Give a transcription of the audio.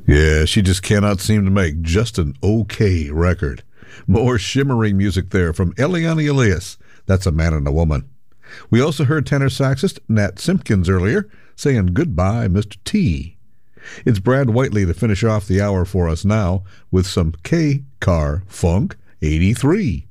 Yeah, she just cannot seem to make just an okay record. More shimmering music there from Eliane Elias. That's A Man and a Woman. We also heard tenor saxist Nat Simpkins earlier saying goodbye, Mr. T. It's Brad Whiteley to finish off the hour for us now with some K-Car Funk 83.